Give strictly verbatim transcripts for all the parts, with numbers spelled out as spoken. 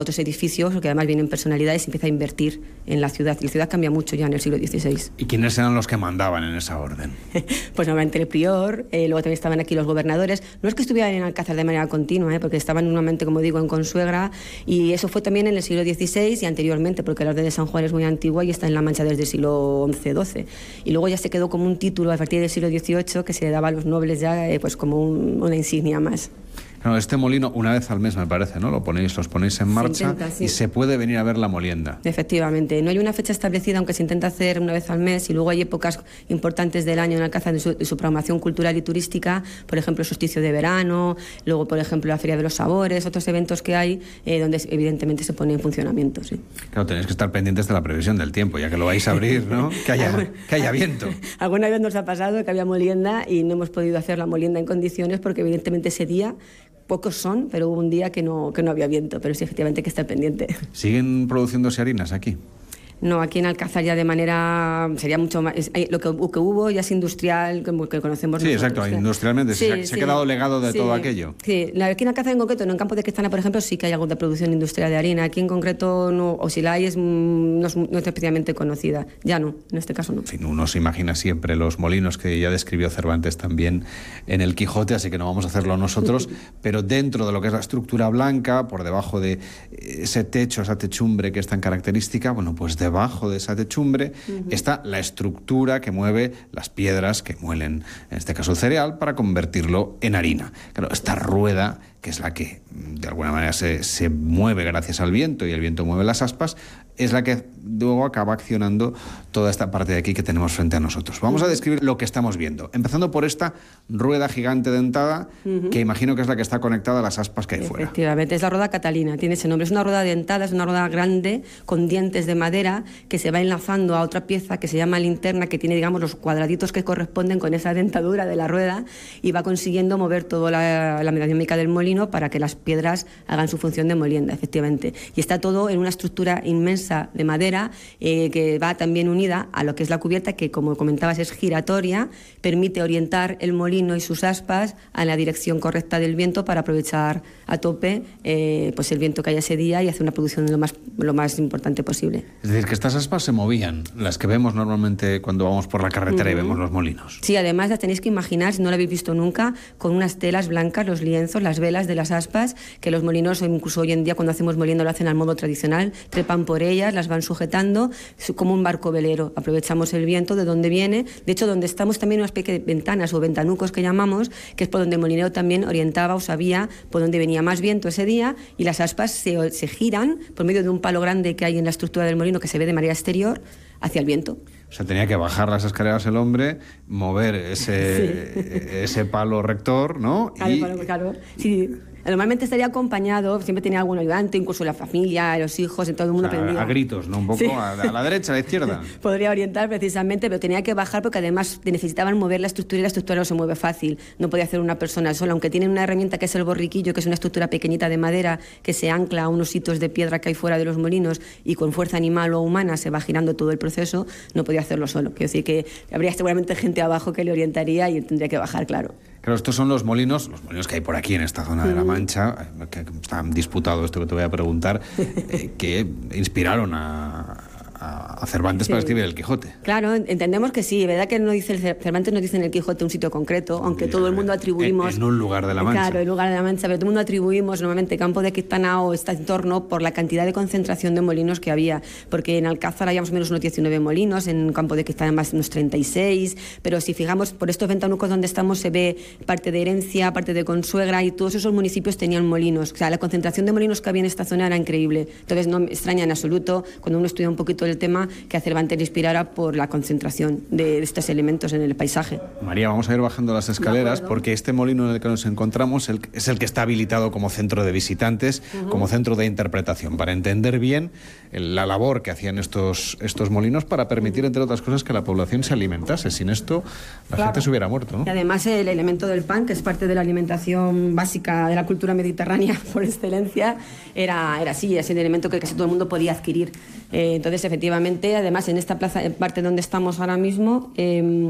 otros edificios, que además vienen personalidades, y empieza a invertir en la ciudad. La ciudad cambia mucho ya en el siglo dieciséis. ¿Y quiénes eran los que mandaban en esa orden? Pues normalmente el prior, eh, luego también estaban aquí los gobernadores. No es que estuvieran en Alcázar de manera continua, eh, porque estaban normalmente, como digo, en Consuegra, y eso fue también en el siglo dieciséis y anteriormente, porque la orden de San Juan es muy antigua y está en La Mancha desde el siglo once doce. Y luego ya se quedó como un título a partir del siglo dieciocho que se le daba a los nobles ya eh, pues como un, una insignia más. Claro, este molino una vez al mes me parece, ¿no? Lo ponéis, los ponéis en marcha intenta, sí. Y se puede venir a ver la molienda. Efectivamente, no hay una fecha establecida, aunque se intenta hacer una vez al mes, y luego hay épocas importantes del año en Alcázar de su, de su programación cultural y turística, por ejemplo el solsticio de verano, luego por ejemplo la Feria de los Sabores, otros eventos que hay eh, donde evidentemente se pone en funcionamiento. Sí. Claro, tenéis que estar pendientes de la previsión del tiempo, ya que lo vais a abrir, ¿no? Que haya, que haya viento. Alguna vez nos ha pasado que había molienda y no hemos podido hacer la molienda en condiciones porque evidentemente ese día pocos son, pero hubo un día que no, que no había viento, pero sí, efectivamente hay que estar pendiente. ¿Siguen produciéndose harinas aquí? No, aquí en Alcázar ya de manera... sería mucho más... Es, lo, que, lo que hubo ya es industrial, que, que conocemos sí, nosotros. Exacto, industrialmente. Sí, se, ha, sí, se ha quedado legado de sí, todo aquello. Sí, aquí en Alcázar en concreto, no, en Campo de Cristana, por ejemplo, sí que hay algo de producción industrial de harina. Aquí en concreto, no, o si la hay, es, no, es, no es especialmente conocida. Ya no, en este caso no. En fin, uno se imagina siempre los molinos que ya describió Cervantes también en el Quijote, así que no vamos a hacerlo nosotros, pero dentro de lo que es la estructura blanca, por debajo de ese techo, esa techumbre que es tan característica, bueno, pues debajo de esa techumbre Chumbre, uh-huh. está la estructura que mueve las piedras que muelen, en este caso el cereal, para convertirlo en harina. Claro, esta rueda, que es la que de alguna manera se, se mueve gracias al viento y el viento mueve las aspas, es la que luego acaba accionando toda esta parte de aquí que tenemos frente a nosotros. Vamos a describir lo que estamos viendo, empezando por esta rueda gigante dentada, uh-huh. que imagino que es la que está conectada a las aspas que hay fuera. Efectivamente, es la rueda Catalina, tiene ese nombre. Es una rueda dentada, es una rueda grande con dientes de madera que se va enlazando a otra pieza que se llama linterna, que tiene, digamos, los cuadraditos que corresponden con esa dentadura de la rueda, y va consiguiendo mover toda la, la dinámica del molino para que las piedras hagan su función de molienda, efectivamente. Y está todo en una estructura inmensa de madera eh, que va también unida a lo que es la cubierta, que como comentabas es giratoria, permite orientar el molino y sus aspas a la dirección correcta del viento para aprovechar a tope eh, pues el viento que haya ese día y hacer una producción lo más, lo más importante posible. Es decir, que estas aspas se movían, las que vemos normalmente cuando vamos por la carretera uh-huh. y vemos los molinos. Sí, además las tenéis que imaginar, si no lo habéis visto nunca, con unas telas blancas, los lienzos, las velas de las aspas, que los molinos, incluso hoy en día cuando hacemos moliendo lo hacen al modo tradicional, trepan por ellas, las van sujetando como un barco velero. Aprovechamos el viento de donde viene. De hecho, donde estamos también unas pequeñas ventanas o ventanucos que llamamos, que es por donde el molinero también orientaba o sabía por dónde venía más viento ese día, y las aspas se, se giran por medio de un palo grande que hay en la estructura del molino que se ve de manera exterior hacia el viento. O sea, tenía que bajar las escaleras el hombre, mover ese, sí. ese palo rector, ¿no? Claro, y... claro, claro. Sí. Normalmente estaría acompañado, siempre tenía algún ayudante, incluso la familia, los hijos, y todo el mundo o sea, aprendía. A gritos, ¿no? Un poco sí. a, a la derecha, a la izquierda. Podría orientar precisamente, pero tenía que bajar porque además necesitaban mover la estructura y la estructura no se mueve fácil. No podía hacer una persona sola, aunque tienen una herramienta que es el borriquillo, que es una estructura pequeñita de madera que se ancla a unos hitos de piedra que hay fuera de los molinos y con fuerza animal o humana se va girando todo el proceso, no podía hacerlo solo. Quiero decir que habría seguramente gente abajo que le orientaría y tendría que bajar, claro. Claro, estos son los molinos, los molinos que hay por aquí en esta zona de La Mancha, que están disputados, esto que te voy a preguntar, eh, que inspiraron a, a Cervantes sí. para escribir el Quijote. Claro, entendemos que sí, verdad que no dice Cervantes no dice en el Quijote un sitio concreto, aunque sí, todo el mundo atribuimos... En, en un lugar de La Mancha. Claro, en un lugar de La Mancha, pero todo el mundo atribuimos normalmente Campo de Cristana o este entorno por la cantidad de concentración de molinos que había, porque en Alcázar había más o menos unos diecinueve molinos, en Campo de Cristana más unos treinta y seis, pero si fijamos por estos ventanucos donde estamos se ve parte de Herencia, parte de Consuegra, y todos esos municipios tenían molinos. O sea, la concentración de molinos que había en esta zona era increíble. Entonces no me extraña en absoluto, cuando uno estudia un poquito el tema, que a Cervantes le inspirara por la concentración de estos elementos en el paisaje. María, vamos a ir bajando las escaleras porque este molino en el que nos encontramos el, es el que está habilitado como centro de visitantes, uh-huh. como centro de interpretación, para entender bien el, la labor que hacían estos, estos molinos para permitir, entre otras cosas, que la población se alimentase. Sin esto, la claro. gente se hubiera muerto, ¿no? Y además el elemento del pan, que es parte de la alimentación básica de la cultura mediterránea por excelencia, era, era así, ese elemento que casi todo el mundo podía adquirir. Eh, entonces, efectivamente, además, en esta plaza, en parte donde estamos ahora mismo, eh,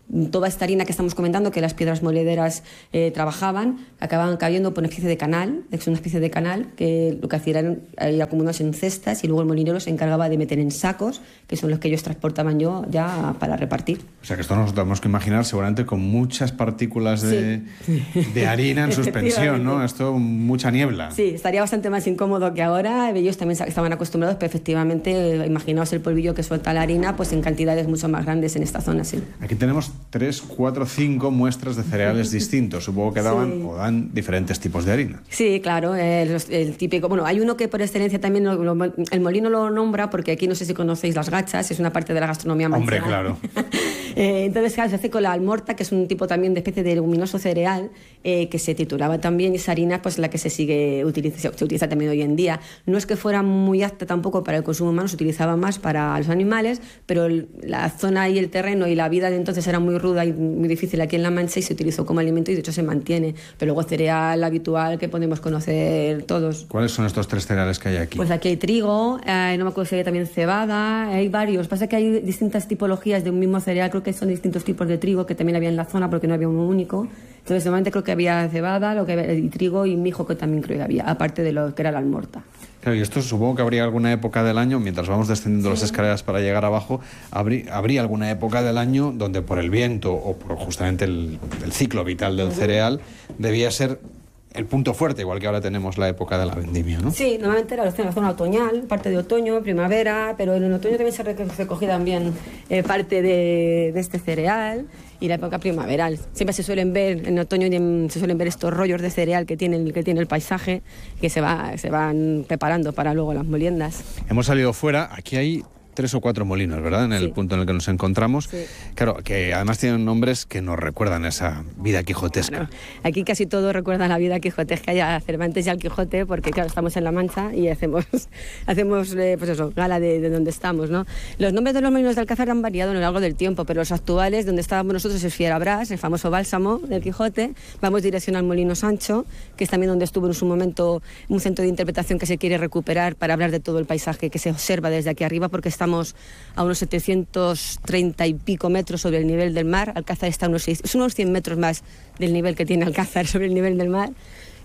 toda esta harina que estamos comentando, que las piedras molederas eh, trabajaban, acababan cayendo por una especie de canal, es una especie de canal que lo que hacían era ir acumulados en cestas y luego el molinero se encargaba de meter en sacos, que son los que ellos transportaban yo ya para repartir. O sea que esto nos lo tenemos que imaginar seguramente con muchas partículas de, sí. de harina en suspensión, ¿no? Esto, mucha niebla. Sí, estaría bastante más incómodo que ahora. Ellos también estaban acostumbrados, pero efectivamente, imaginaos el polvillo que suelta la harina pues en cantidades mucho más grandes en esta zona, sí. Aquí tenemos tres, cuatro, cinco muestras de cereales distintos. Supongo que daban sí. o dan diferentes tipos de harina. Sí, claro, el, el típico... Bueno, hay uno que por excelencia también, lo, lo, el molino lo nombra porque aquí no sé si conocéis las gachas, es una parte de la gastronomía manchega. Hombre, claro. eh, entonces, claro, se hace con la almorta, que es un tipo también de especie de leguminoso cereal, eh, que se titulaba también, y esa harina pues la que se sigue utiliza, se utiliza también hoy en día. No es que fuera muy apta tampoco para el consumo humano, se utilizaba más para los animales, pero el, la zona y el terreno y la vida de entonces era muy ruda y muy difícil aquí en La Mancha y se utilizó como alimento y de hecho se mantiene. Pero luego cereal habitual que podemos conocer todos. ¿Cuáles son estos tres cereales que hay aquí? Pues aquí hay trigo, eh, no me acuerdo si hay también cebada, hay varios. Pasa que hay distintas tipologías de un mismo cereal, creo que son distintos tipos de trigo que también había en la zona porque no había uno único. Entonces normalmente creo que había cebada, lo que había, y trigo y mijo que también creo que había, aparte de lo que era la almorta. Claro, y esto supongo que habría alguna época del año, mientras vamos descendiendo sí. las escaleras para llegar abajo, habría, habría alguna época del año donde por el viento o por justamente el, el ciclo vital del uh-huh. cereal debía ser el punto fuerte, igual que ahora tenemos la época de la vendimia, ¿no? Sí, normalmente era la zona otoñal, parte de otoño, primavera, pero en el otoño también se recogía también eh, parte de, de este cereal y la época primaveral. Siempre se suelen ver, en otoño se suelen ver estos rollos de cereal que tiene, que tiene el paisaje, que se, va, se van preparando para luego las moliendas. Hemos salido fuera, aquí hay tres o cuatro molinos, ¿verdad? En el sí. punto en el que nos encontramos. Sí. Claro, que además tienen nombres que nos recuerdan esa vida quijotesca. Claro. Aquí casi todo recuerda la vida quijotesca y a Cervantes y al Quijote, porque claro, estamos en La Mancha y hacemos, hacemos eh, pues eso, gala de, de donde estamos, ¿no? Los nombres de los molinos de Alcázar han variado a lo largo del tiempo, pero los actuales, donde estábamos nosotros, es Fierabrás, el famoso bálsamo del Quijote. Vamos dirección al Molino Sancho, que es también donde estuvo en su momento un centro de interpretación que se quiere recuperar para hablar de todo el paisaje que se observa desde aquí arriba, porque está Estamos a unos setecientos treinta y pico metros sobre el nivel del mar. Alcázar está a unos, seis, unos cien metros más del nivel que tiene Alcázar sobre el nivel del mar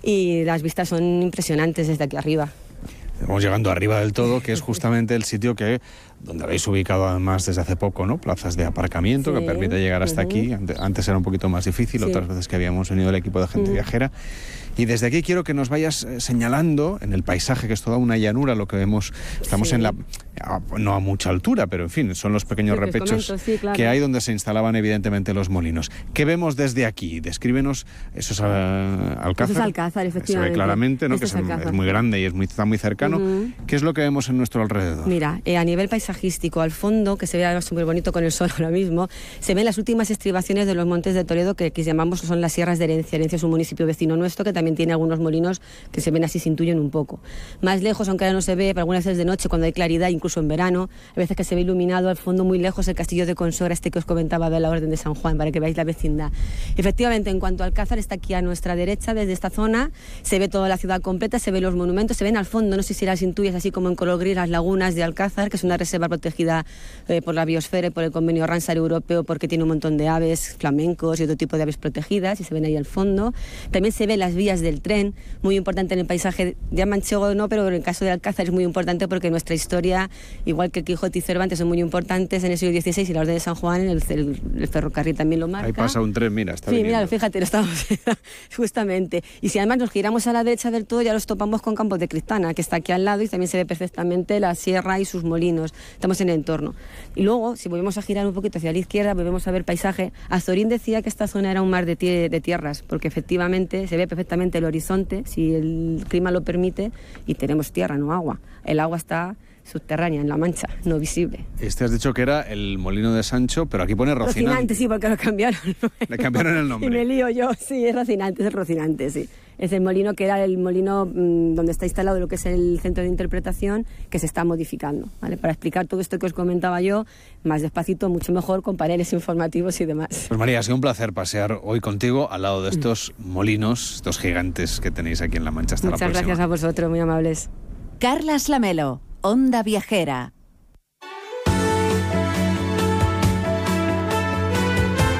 y las vistas son impresionantes desde aquí arriba. Estamos llegando arriba del todo, que es justamente el sitio que donde habéis ubicado además desde hace poco, ¿no? Plazas de aparcamiento sí. que permite llegar hasta uh-huh. aquí. Antes, antes era un poquito más difícil, sí. otras veces que habíamos venido el equipo de gente uh-huh. viajera. Y desde aquí quiero que nos vayas señalando en el paisaje, que es toda una llanura, lo que vemos, estamos sí. en la, a, no a mucha altura, pero en fin, son los pequeños sí, repechos comento, sí, claro. que hay donde se instalaban evidentemente los molinos. ¿Qué vemos desde aquí? Descríbenos, eso es uh, Alcázar. Eso es Alcázar, efectivamente. Se ve claramente, ¿no? que es, es muy grande y es muy, está muy cercano. Uh-huh. ¿Qué es lo que vemos en nuestro alrededor? Mira, eh, a nivel paisajístico, al fondo, que se ve súper bonito con el sol ahora mismo, se ven las últimas estribaciones de los montes de Toledo, que, que llamamos son las sierras de Herencia. Herencia es un municipio vecino nuestro que también tiene algunos molinos que se ven así, se intuyen un poco. Más lejos, aunque ahora no se ve, pero algunas veces de noche, cuando hay claridad, incluso en verano, a veces que se ve iluminado al fondo muy lejos el castillo de Consora, este que os comentaba de la Orden de San Juan, para que veáis la vecindad. Efectivamente, en cuanto a Alcázar, está aquí a nuestra derecha, desde esta zona, se ve toda la ciudad completa, se ven los monumentos, se ven al fondo, no sé si las intuyes, así como en color gris, las lagunas de Alcázar, que es una reserva protegida eh, por la biosfera y por el convenio Ramsar europeo, porque tiene un montón de aves, flamencos y otro tipo de aves protegidas, y se ven ahí al fondo. También se ven las vías del tren, muy importante en el paisaje ya manchego, no, pero en el caso de Alcázar es muy importante porque nuestra historia, igual que Quijote y Cervantes, son muy importantes en el siglo dieciséis y la Orden de San Juan, el, el, el ferrocarril también lo marca. Ahí pasa un tren, mira, está Sí, viniendo. mira, fíjate, lo estamos justamente. Y si además nos giramos a la derecha del todo, ya los topamos con Campos de Cristana, que está aquí al lado y también se ve perfectamente la sierra y sus molinos. Estamos en el entorno. Y luego, si volvemos a girar un poquito hacia la izquierda, volvemos a ver paisaje. Azorín decía que esta zona era un mar de, tie- de tierras, porque efectivamente se ve perfectamente el horizonte, si el clima lo permite, y tenemos tierra, no agua. El agua está subterránea, en La Mancha, no visible. Este has dicho que era el molino de Sancho, pero aquí pone Rocinante. Rocinante, sí, porque lo cambiaron. Le cambiaron el nombre. Y me lío yo, sí, es Rocinante, es Rocinante, sí. Es el molino que era el molino mmm, donde está instalado lo que es el centro de interpretación, que se está modificando, ¿vale? Para explicar todo esto que os comentaba yo, más despacito, mucho mejor, con paneles informativos y demás. Pues María, ha sido un placer pasear hoy contigo al lado de estos molinos, estos gigantes que tenéis aquí en La Mancha. Hasta Muchas la próxima. gracias a vosotros, muy amables. Carlas Lamelo, Onda Viajera.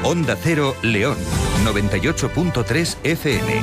Onda Cero León, noventa y ocho punto tres F M.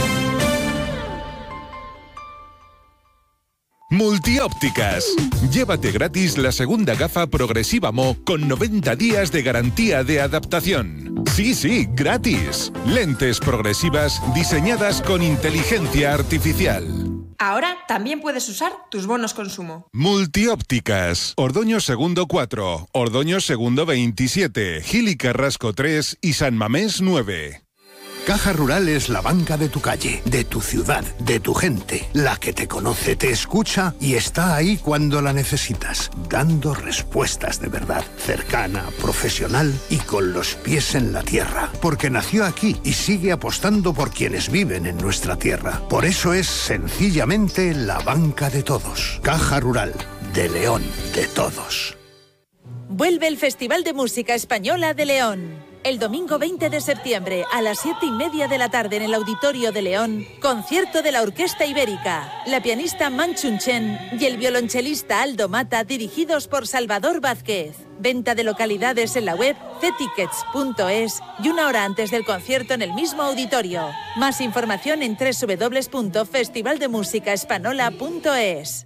Multiópticas. Llévate gratis la segunda gafa progresiva Mo con noventa días de garantía de adaptación. Sí, sí, gratis. Lentes progresivas diseñadas con inteligencia artificial. Ahora también puedes usar tus bonos consumo. Multiópticas. Ordoño Segundo cuatro, Ordoño Segundo veintisiete, Gil y Carrasco tres y San Mamés nueve. Caja Rural es la banca de tu calle, de tu ciudad, de tu gente, la que te conoce, te escucha y está ahí cuando la necesitas, dando respuestas de verdad, cercana, profesional y con los pies en la tierra, porque nació aquí y sigue apostando por quienes viven en nuestra tierra. Por eso es sencillamente la banca de todos. Caja Rural, de León, de todos. Vuelve el Festival de Música Española de León. El domingo veinte de septiembre a las siete y media de la tarde en el Auditorio de León, concierto de la Orquesta Ibérica, la pianista Manchun Chen y el violonchelista Aldo Mata, dirigidos por Salvador Vázquez. Venta de localidades en la web c tickets punto es y una hora antes del concierto en el mismo auditorio. Más información en doble u doble u doble u punto festival de música española punto es.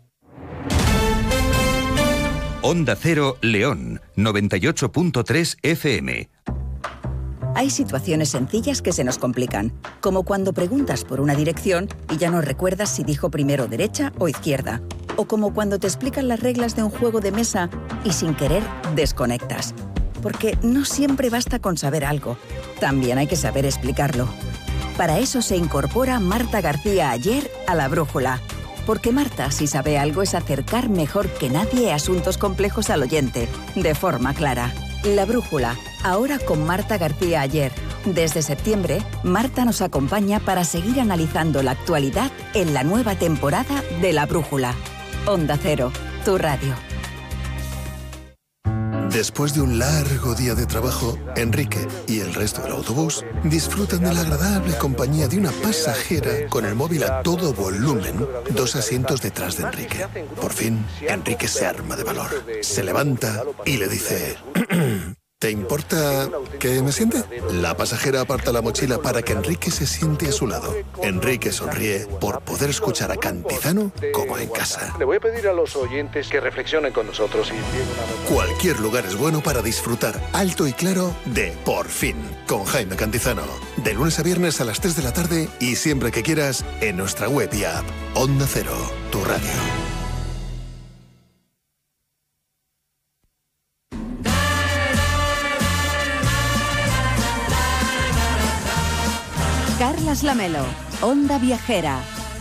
Onda Cero León, noventa y ocho punto tres F M. Hay situaciones sencillas que se nos complican, como cuando preguntas por una dirección y ya no recuerdas si dijo primero derecha o izquierda, o como cuando te explican las reglas de un juego de mesa y sin querer desconectas. Porque no siempre basta con saber algo, también hay que saber explicarlo. Para eso se incorpora Marta García Ayer a La Brújula, porque Marta, si sabe algo, es acercar mejor que nadie asuntos complejos al oyente, de forma clara. La Brújula, ahora con Marta García Ayer. Desde septiembre, Marta nos acompaña para seguir analizando la actualidad en la nueva temporada de La Brújula. Onda Cero, tu radio. Después de un largo día de trabajo, Enrique y el resto del autobús disfrutan de la agradable compañía de una pasajera con el móvil a todo volumen, dos asientos detrás de Enrique. Por fin, Enrique se arma de valor, se levanta y le dice... ¿Te importa que me siente? La pasajera aparta la mochila para que Enrique se siente a su lado. Enrique sonríe por poder escuchar a Cantizano como en casa. Le voy a pedir a los oyentes que reflexionen con nosotros y... Cualquier lugar es bueno para disfrutar alto y claro de Por Fin, con Jaime Cantizano. De lunes a viernes a las tres de la tarde y siempre que quieras en nuestra web y app. Onda Cero, tu radio. Carlas Lamelo, Onda Viajera.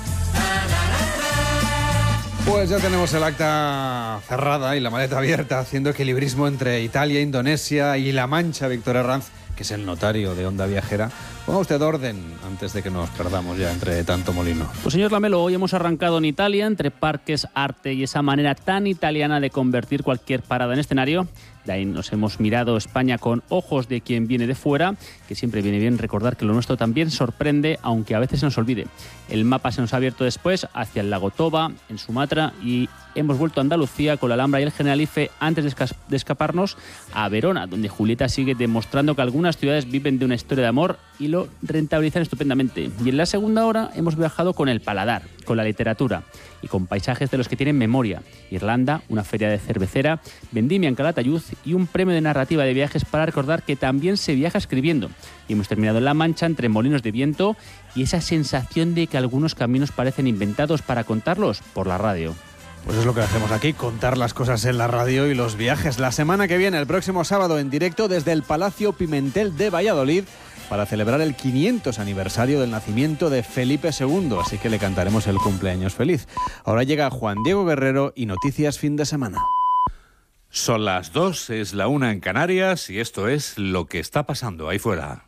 Pues ya tenemos el acta cerrada y la maleta abierta, haciendo equilibrismo entre Italia, Indonesia y La Mancha. Víctor Herranz, que es el notario de Onda Viajera. Ponga usted orden antes de que nos perdamos ya entre tanto molino. Pues señor Lamelo, hoy hemos arrancado en Italia, entre parques, arte y esa manera tan italiana de convertir cualquier parada en escenario. De ahí nos hemos mirado España con ojos de quien viene de fuera, que siempre viene bien recordar que lo nuestro también sorprende, aunque a veces se nos olvide. El mapa se nos ha abierto después hacia el lago Toba, en Sumatra, y hemos vuelto a Andalucía con la Alhambra y el Generalife antes de, esca- de escaparnos a Verona, donde Julieta sigue demostrando que algunas ciudades viven de una historia de amor y lo rentabilizan estupendamente. Y en la segunda hora hemos viajado con el paladar, con la literatura y con paisajes de los que tienen memoria. Irlanda, una feria de cervecera, vendimia en Calatayud y un premio de narrativa de viajes para recordar que también se viaja escribiendo. Y hemos terminado en La Mancha entre molinos de viento y esa sensación de que algunos caminos parecen inventados para contarlos por la radio. Pues es lo que hacemos aquí, contar las cosas en la radio y los viajes. La semana que viene, el próximo sábado, en directo desde el Palacio Pimentel de Valladolid, para celebrar el quinientos aniversario del nacimiento de Felipe segundo, así que le cantaremos el cumpleaños feliz. Ahora llega Juan Diego Guerrero y Noticias Fin de Semana. Son las dos, es la una en Canarias y esto es lo que está pasando ahí fuera.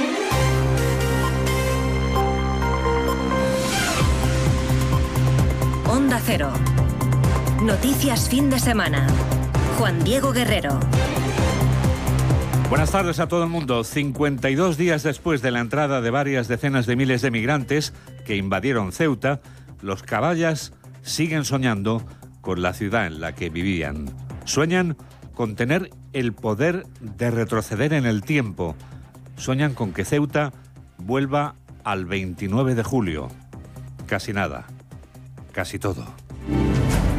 Onda Cero. Noticias Fin de Semana. Juan Diego Guerrero. Buenas tardes a todo el mundo. cincuenta y dos días después de la entrada de varias decenas de miles de migrantes que invadieron Ceuta, los caballas siguen soñando con la ciudad en la que vivían. Sueñan con tener el poder de retroceder en el tiempo, Sueñan con que Ceuta vuelva al veintinueve de julio. Casi nada, casi todo.